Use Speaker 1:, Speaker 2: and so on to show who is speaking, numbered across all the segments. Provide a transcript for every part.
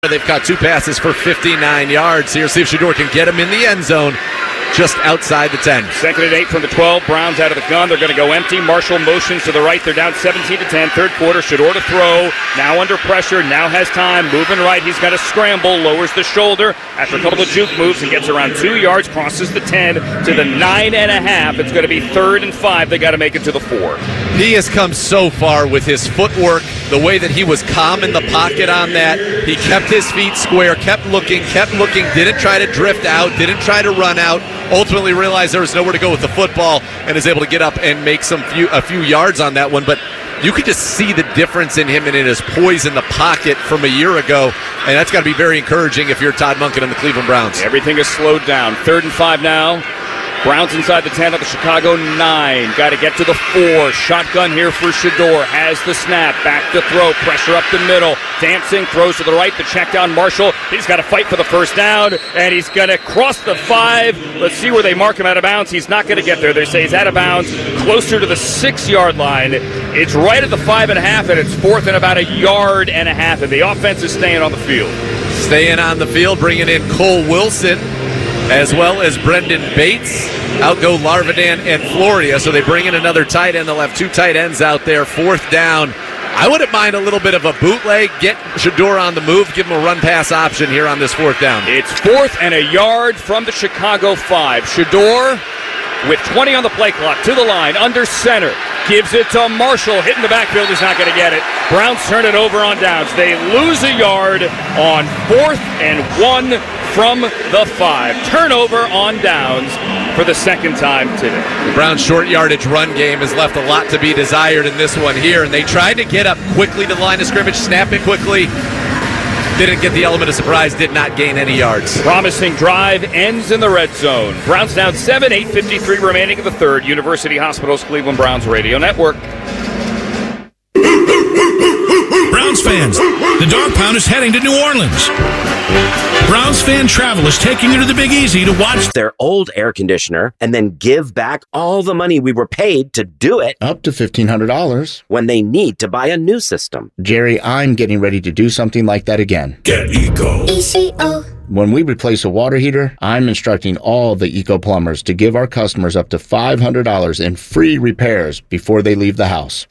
Speaker 1: They've caught 2 passes for 59 yards here. See if Shedeur can get him in the end zone just outside the 10.
Speaker 2: Second and 8 from the 12. Browns out of the gun. They're going to go empty. Marshall motions to the right. They're down 17-10. Third quarter. Shedeur to throw. Now under pressure. Now has time. Moving right. He's got to scramble. Lowers the shoulder after a couple of juke moves and gets around 2 yards. Crosses the 10 to the 9.5. It's going to be 3rd and 5. They got to make it to the 4.
Speaker 1: He has come so far with his footwork, the way that he was calm in the pocket on that. He kept his feet square, kept looking, didn't try to drift out, didn't try to run out, ultimately realized there was nowhere to go with the football and is able to get up and make a few yards on that one. But you could just see the difference in him and in his poise in the pocket from a year ago, and that's got to be very encouraging if you're Todd Monken and the Cleveland Browns.
Speaker 2: Everything is slowed down. 3rd and 5 now. Browns inside the 10 of the Chicago 9. Got to get to the 4. Shotgun here for Shedeur. Has the snap. Back to throw. Pressure up the middle. Dancing. Throws to the right. The check down. Marshall. He's got to fight for the first down. And he's going to cross the 5. Let's see where they mark him out of bounds. He's not going to get there. They say he's out of bounds. Closer to the 6-yard line. It's right at the 5.5. And it's 4th and about 1.5 yards. And the offense is staying on the field.
Speaker 1: Staying on the field. Bringing in Cole Wilson, as well as Brendan Bates. Out go Larvadan and Floria, so they bring in another tight end. They'll have 2 tight ends out there. 4th down. I wouldn't mind a little bit of a bootleg. Get Shedeur on the move. Give him a run-pass option here on this 4th down.
Speaker 2: It's 4th and 1 yard from the Chicago 5. Shedeur with 20 on the play clock to the line, under center. Gives it to Marshall. Hitting the backfield. He's not going to get it. Browns turn it over on downs. They lose 1 yard on 4th and 1 from the 5. Turnover on downs for the 2nd time today.
Speaker 1: The Browns' short yardage run game has left a lot to be desired in this one here, and they tried to get up quickly to the line of scrimmage, snap it quickly. Didn't get the element of surprise, did not gain any yards.
Speaker 2: Promising drive ends in the red zone. Browns down 7, 8:53 remaining in the 3rd. University Hospitals, Cleveland Browns Radio Network.
Speaker 3: Browns fans, the Dog Pound is heading to New Orleans. Browns Fan Travel is taking you to the Big Easy to watch
Speaker 4: their old air conditioner and then give back all the money we were paid to do it.
Speaker 5: Up to $1,500.
Speaker 4: When they need to buy a new system.
Speaker 5: Jerry, I'm getting ready to do something like that again.
Speaker 3: Get Eco.
Speaker 5: ECO. When we replace a water heater, I'm instructing all the Eco plumbers to give our customers up to $500 in free repairs before they leave the house.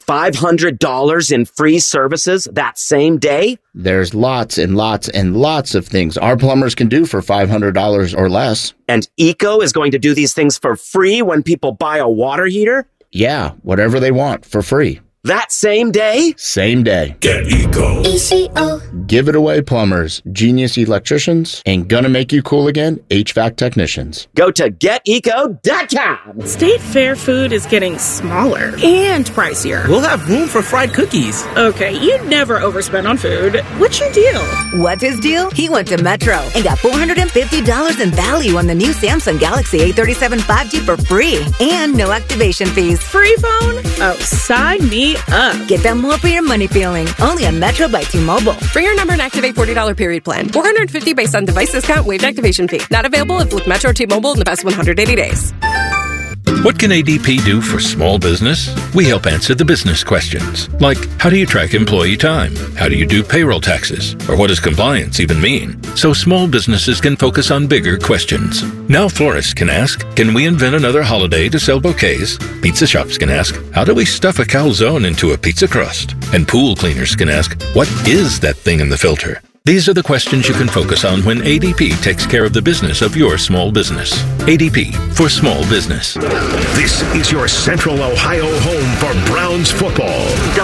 Speaker 4: $500 in free services that same day?
Speaker 5: There's lots and lots and lots of things our plumbers can do for $500 or less.
Speaker 4: And Eco is going to do these things for free when people buy a water heater?
Speaker 5: Yeah, whatever they want for free.
Speaker 4: That same day?
Speaker 5: Same day.
Speaker 3: Get Eco.
Speaker 5: ECO. Give it away, plumbers, genius electricians, and gonna make you cool again, HVAC technicians.
Speaker 4: Go to geteco.com.
Speaker 6: State Fair food is getting smaller and pricier.
Speaker 7: We'll have room for fried cookies.
Speaker 6: Okay, you'd never overspend on food. What's your deal?
Speaker 8: What's his deal? He went to Metro and got $450 in value on the new Samsung Galaxy A37 5G for free and no activation fees.
Speaker 6: Free phone? Oh, sign me up.
Speaker 8: Get that more for your money feeling. Only on Metro by T-Mobile.
Speaker 9: For your number and activate $40 period plan. $450 based on device discount, waived activation fee. Not available if with Metro or T-Mobile in the past 180 days.
Speaker 3: What can ADP do for small business? We help answer the business questions, like how do you track employee time? How do you do payroll taxes? Or what does compliance even mean? So small businesses can focus on bigger questions. Now florists can ask, can we invent another holiday to sell bouquets? Pizza shops can ask, how do we stuff a calzone into a pizza crust? And pool cleaners can ask, what is that thing in the filter? These are the questions you can focus on when ADP takes care of the business of your small business. ADP for small business.
Speaker 10: This is your Central Ohio home for Browns football.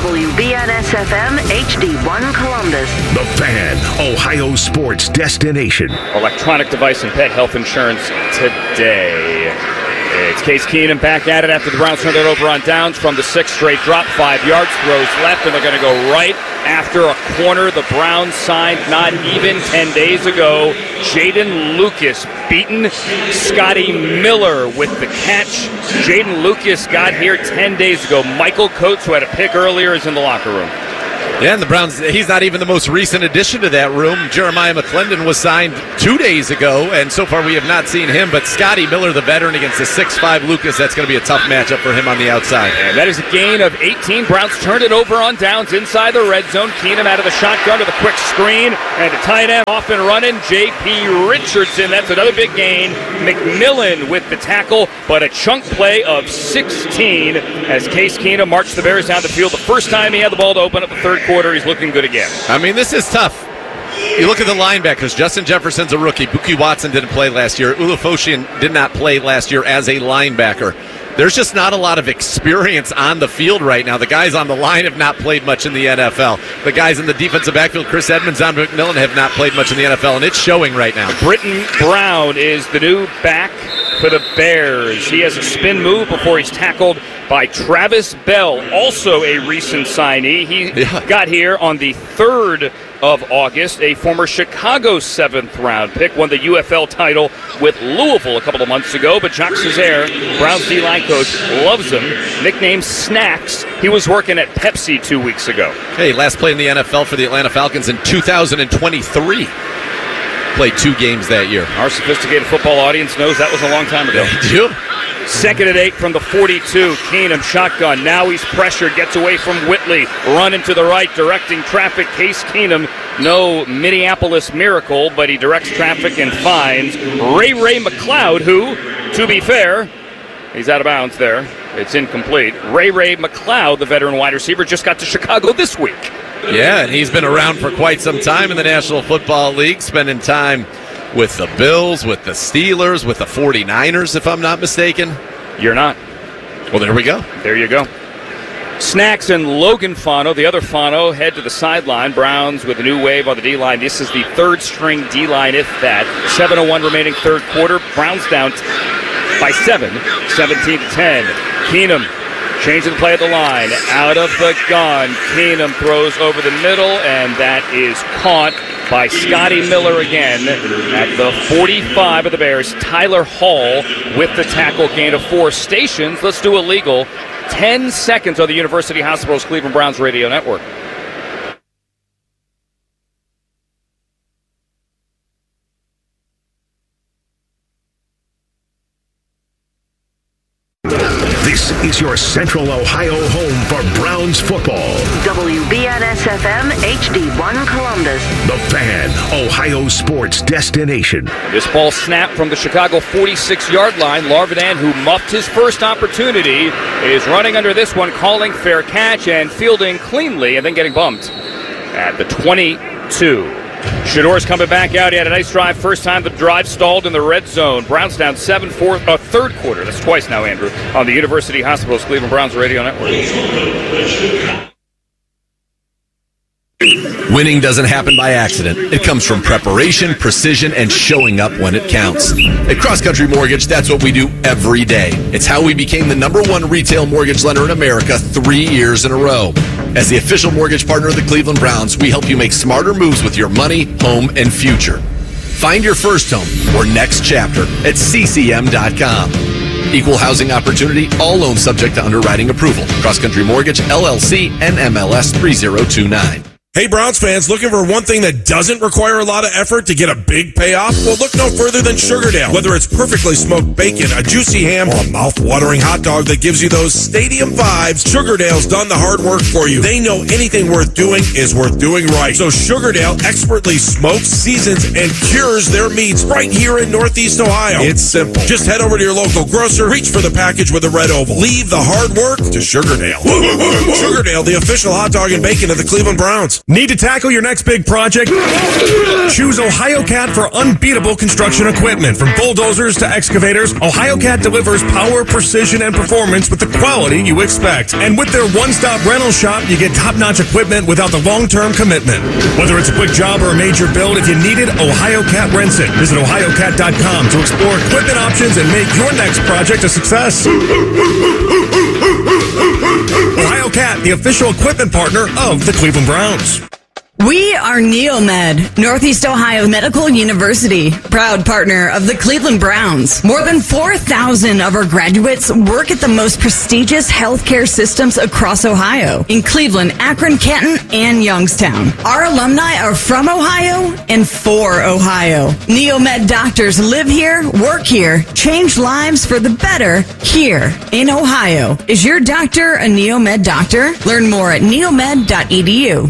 Speaker 11: WBNS-FM HD1 Columbus.
Speaker 10: The Fan, Ohio sports destination.
Speaker 2: Electronic device and pet health insurance today. It's Case Keenum back at it after the Browns turned it over on downs from the 6th straight drop. 5 yards, throws left, and they're going to go right after a corner the Browns signed not even 10 days ago. Jaden Lucas beaten Scotty Miller with the catch. Jaden Lucas got here 10 days ago. Michael Coates, who had a pick earlier, is in the locker room.
Speaker 1: Yeah, and the Browns, he's not even the most recent addition to that room. Jeremiah McClendon was signed 2 days ago, and so far we have not seen him. But Scotty Miller, the veteran, against the 6'5 Lucas, that's going to be a tough matchup for him on the outside.
Speaker 2: And that is a gain of 18. Browns turn it over on downs inside the red zone. Keenum out of the shotgun with a quick screen, and the tight end off and running. J.P. Richardson, that's another big gain. McMillan with the tackle, but a chunk play of 16 as Case Keenum marched the Bears down the field. The first time he had the ball to open up the third quarter, he's looking good again.
Speaker 1: I mean, this is tough. You look at the linebackers. Justin Jefferson's a rookie. Buki Watson didn't play last year. Ulufoshian did not play last year as a linebacker. There's just not a lot of experience on the field right now. The guys on the line have not played much in the NFL. The guys in the defensive backfield, Chris Edmonds, Don McMillan, have not played much in the NFL, and it's showing right now.
Speaker 2: Britton Brown is the new back for the Bears. He has a spin move before he's tackled by Travis Bell, also a recent signee. He got here on the 3rd of August, a former Chicago 7th-round pick, won the UFL title with Louisville a couple of months ago. But Jacques Cesaire, Browns D-line coach, loves him, nicknamed Snacks. He was working at Pepsi 2 weeks ago.
Speaker 1: Hey, last played in the NFL for the Atlanta Falcons in 2023. Played 2 games that year.
Speaker 2: Our sophisticated football audience knows that was a long time ago.
Speaker 1: They do.
Speaker 2: 2nd and 8 from the 42. Keenum shotgun. Now he's pressured. Gets away from Whitley. Running to the right, directing traffic. Case Keenum. No Minneapolis miracle, but he directs traffic and finds Ray McLeod, who, to be fair, he's out of bounds there. It's incomplete. Ray McLeod, the veteran wide receiver, just got to Chicago this week.
Speaker 1: Yeah, and he's been around for quite some time in the National Football League, spending time with the Bills, with the Steelers, with the 49ers, if I'm not mistaken.
Speaker 2: You're not.
Speaker 1: Well, there we go.
Speaker 2: There you go. Snacks and Logan Fano, the other Fano, head to the sideline. Browns with a new wave on the D-line. This is the 3rd-string D-line, if that. 7:01 remaining third quarter. Browns down by 7, 17-10. Keenum changing the play at the line. Out of the gun. Keenum throws over the middle, and that is caught by Scotty Miller again at the 45 of the Bears. Tyler Hall with the tackle, gain of 4 stations. Let's do a legal. 10 seconds on the University Hospitals Cleveland Browns radio network.
Speaker 10: This is your Central Ohio home for Browns football.
Speaker 11: WBNS-FM HD1 Columbus.
Speaker 10: The Fan, Ohio sports destination.
Speaker 2: This ball snapped from the Chicago 46-yard line. Larvidan, who muffed his first opportunity, is running under this one, calling fair catch and fielding cleanly and then getting bumped at the 22. Shador's coming back out. He had a nice drive. First time the drive stalled in the red zone. Browns down 7-4, third quarter. That's twice now, Andrew, on the University Hospitals Cleveland Browns radio network.
Speaker 1: Winning doesn't happen by accident. It comes from preparation, precision, and showing up when it counts. At Cross Country Mortgage, that's what we do every day. It's how we became the #1 retail mortgage lender in America 3 years in a row. As the official mortgage partner of the Cleveland Browns, we help you make smarter moves with your money, home, and future. Find your first home or next chapter at ccm.com. Equal housing opportunity, all loans subject to underwriting approval. Cross Country Mortgage, LLC, NMLS 3029.
Speaker 12: Hey, Browns fans, looking for one thing that doesn't require a lot of effort to get a big payoff? Well, look no further than Sugardale. Whether it's perfectly smoked bacon, a juicy ham, or a mouth-watering hot dog that gives you those stadium vibes, Sugardale's done the hard work for you. They know anything worth doing is worth doing right. So Sugardale expertly smokes, seasons, and cures their meats right here in Northeast Ohio. It's simple. Just head over to your local grocer, reach for the package with the red oval. Leave the hard work to Sugardale. Sugardale, the official hot dog and bacon of the Cleveland Browns.
Speaker 13: Need to tackle your next big project? Choose OhioCat for unbeatable construction equipment. From bulldozers to excavators, OhioCat delivers power, precision, and performance with the quality you expect. And with their one-stop rental shop, you get top-notch equipment without the long-term commitment. Whether it's a quick job or a major build, if you need it, OhioCat rents it. Visit OhioCat.com to explore equipment options and make your next project a success. OhioCat, the official equipment partner of the Cleveland Browns.
Speaker 14: We are Neomed, Northeast Ohio Medical University, proud partner of the Cleveland Browns. More than 4,000 of our graduates work at the most prestigious healthcare systems across Ohio, in Cleveland, Akron, Canton, and Youngstown. Our alumni are from Ohio and for Ohio. Neomed doctors live here, work here, change lives for the better here in Ohio. Is your doctor a Neomed doctor? Learn more at neomed.edu.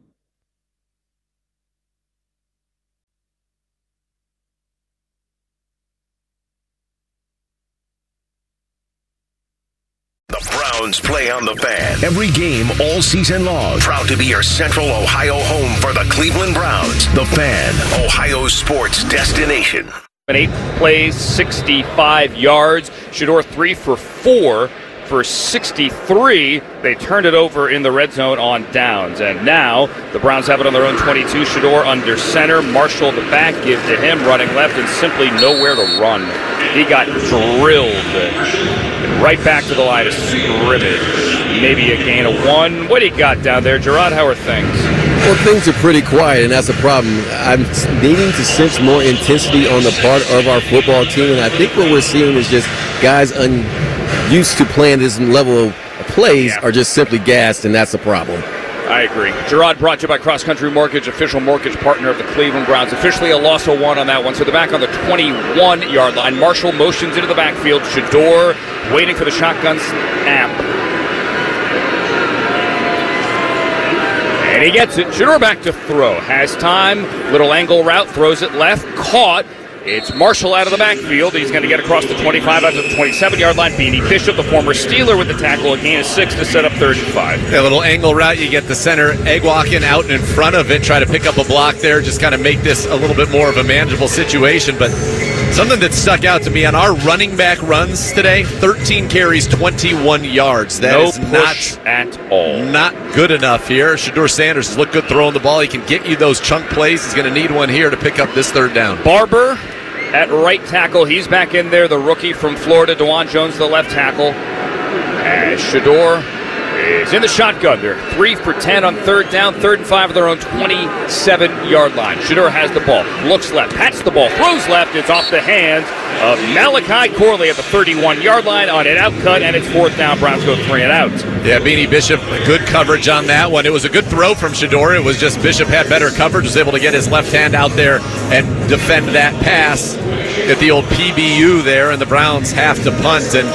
Speaker 10: Browns play on the Fan. Every game all season long. Proud to be your Central Ohio home for the Cleveland Browns. The Fan, Ohio's sports destination.
Speaker 2: 8 plays, 65 yards. Shedeur 3 for 4 for 63. They turned it over in the red zone on downs. And now the Browns have it on their own 22. Shedeur under center. Marshall the back, give to him, running left, and simply nowhere to run. He got drilled. Right back to the line of scrimmage. Maybe a gain of 1. What do you got down there, Gerard? How are things?
Speaker 15: Well, things are pretty quiet, and that's a problem. I'm needing to sense more intensity on the part of our football team, and I think what we're seeing is just guys used to playing this level of plays are just simply gassed, and that's a problem.
Speaker 2: I agree. Gerard brought to you by Cross Country Mortgage, official mortgage partner of the Cleveland Browns. Officially a loss of 1 on that one. So they're back on the 21-yard line. Marshall motions into the backfield. Shedeur waiting for the shotgun snap. And he gets it. Shedeur back to throw. Has time. Little angle route. Throws it left. Caught. It's Marshall out of the backfield. He's going to get across the 25 out to the 27-yard line. Beanie Bishop, the former Steeler, with the tackle. A gain of 6 to set up 3rd and 5.
Speaker 1: A little angle route. You get the center Egg-walking out in front of it. Try to pick up a block there. Just kind of make this a little bit more of a manageable situation. But something that stuck out to me on our running back runs today, 13 carries, 21 yards. That is
Speaker 2: push at all.
Speaker 1: Not good enough here. Shedeur Sanders has looked good throwing the ball. He can get you those chunk plays. He's going to need one here to pick up this 3rd down.
Speaker 2: Barber at right tackle. He's back in there. The rookie from Florida, DeJuan Jones, the left tackle. As Shedeur is in the shotgun. They're 3 for 10 on 3rd down. 3rd and 5 of their own 27-yard line. Shedeur has the ball. Looks left. Pats the ball. Throws left. It's off the hands of Malachi Corley at the 31-yard line on an outcut, and it's 4th down. Browns go 3 and out.
Speaker 1: Yeah, Beanie Bishop, good coverage on that one. It was a good throw from Shedeur. It was just Bishop had better coverage, was able to get his left hand out there and defend that pass. Get the old PBU there, and the Browns have to punt. And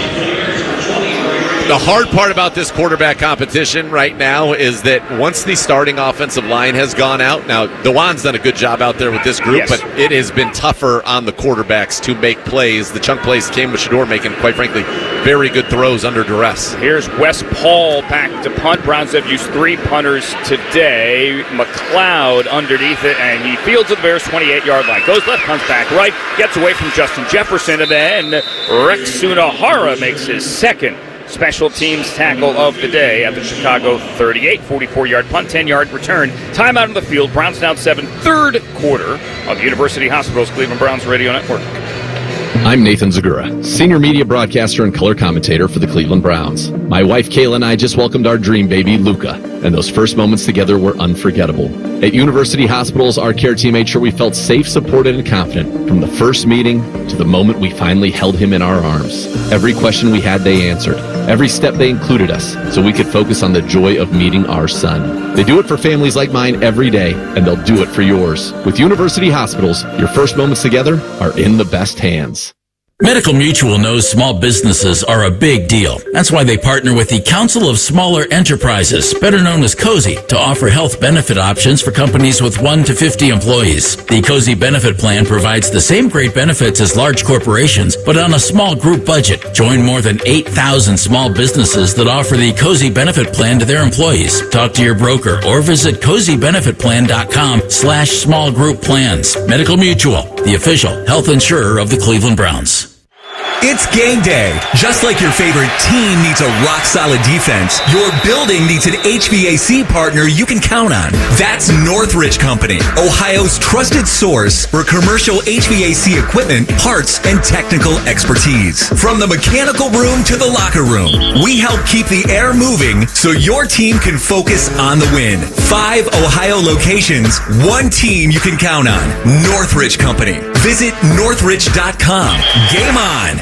Speaker 1: the hard part about this quarterback competition right now is that once the starting offensive line has gone out, now DeJuan's done a good job out there with this group, but it has been tougher on the quarterbacks to make plays. The chunk plays came with Shedeur making, quite frankly, very good throws under duress.
Speaker 2: Here's Wes Paul back to punt. Browns have used 3 punters today. McLeod underneath it, and he fields at the Bears' 28-yard line. Goes left, comes back right, gets away from Justin Jefferson, and then Rex Sunahara makes his 2nd special teams tackle of the day at the Chicago 38. 44-yard punt, 10-yard return. Timeout on the field. Browns down 7. 3rd quarter on the University Hospitals Cleveland Browns Radio Network.
Speaker 16: I'm Nathan Zagura, senior media broadcaster and color commentator for the Cleveland Browns. My wife Kayla and I just welcomed our dream baby, Luca, and those first moments together were unforgettable. At University Hospitals, our care team made sure we felt safe, supported, and confident from the first meeting to the moment we finally held him in our arms. Every question we had, they answered. Every step, they included us, so we could focus on the joy of meeting our son. They do it for families like mine every day, and they'll do it for yours. With University Hospitals, your first moments together are in the best hands.
Speaker 17: Medical Mutual knows small businesses are a big deal. That's why they partner with the Council of Smaller Enterprises, better known as COSI, to offer health benefit options for companies with 1 to 50 employees. The COSI benefit plan provides the same great benefits as large corporations, but on a small group budget. Join more than 8,000 small businesses that offer the COSI benefit plan to their employees. Talk to your broker or visit COSIbenefitplan.com/small group plans. Medical Mutual, the official health insurer of the Cleveland Browns.
Speaker 18: It's game day. Just like your favorite team needs a rock-solid defense, your building needs an HVAC partner you can count on. That's Northridge Company, Ohio's trusted source for commercial HVAC equipment, parts, and technical expertise. From the mechanical room to the locker room, we help keep the air moving so your team can focus on the win. 5 Ohio locations, one team you can count on. Northridge Company. Visit northridge.com. Game on.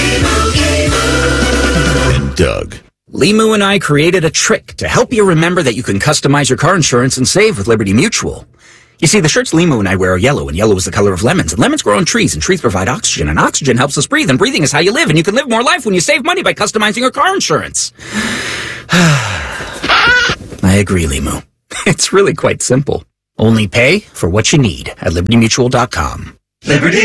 Speaker 19: And Doug. Limu and I created a trick to help you remember that you can customize your car insurance and save with Liberty Mutual. You see, the shirts Limu and I wear are yellow, and yellow is the color of lemons. And lemons grow on trees, and trees provide oxygen, and oxygen helps us breathe, and breathing is how you live, and you can live more life when you save money by customizing your car insurance. I agree, Limu. It's really quite simple. Only pay for what you need at libertymutual.com. Liberty.